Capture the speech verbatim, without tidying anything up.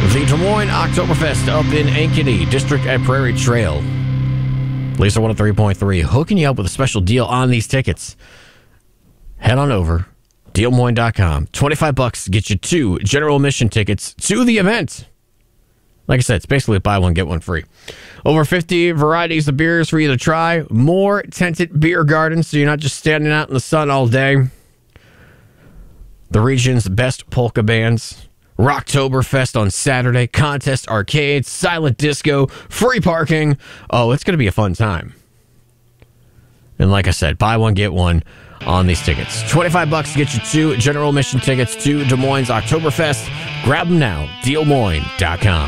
The Des Moines Oktoberfest up in Ankeny, District at Prairie Trail. Lisa one oh three point three, hooking you up with a special deal on these tickets. Head on over, deal moines dot com. twenty-five bucks to get you two general admission tickets to the event. Like I said, it's basically buy one, get one free. Over fifty varieties of beers for you to try. More tented beer gardens, so you're not just standing out in the sun all day. The region's best polka bands. Rocktoberfest on Saturday. Contest arcades. Silent disco. Free parking. Oh, it's going to be a fun time. And like I said, buy one, get one on these tickets. twenty-five bucks to get you two general admission tickets to Des Moines Oktoberfest. Grab them now. deal moines dot com.